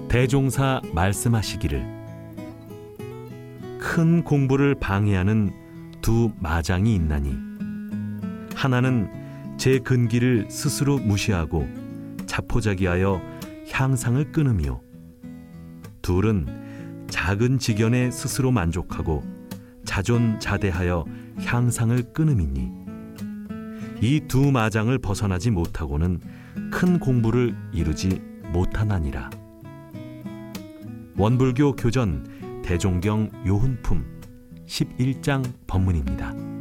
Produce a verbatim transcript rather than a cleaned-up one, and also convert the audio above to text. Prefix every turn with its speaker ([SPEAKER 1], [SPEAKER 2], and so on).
[SPEAKER 1] 대종사 말씀하시기를 큰 공부를 방해하는 두 마장이 있나니 하나는 제 근기를 스스로 무시하고 자포자기하여 향상을 끊으며 둘은 작은 지견에 스스로 만족하고 자존자대하여 향상을 끊음이니 이 두 마장을 벗어나지 못하고는 큰 공부를 이루지 못하나니라. 원불교 교전 대종경 요훈품 십일 장 법문입니다.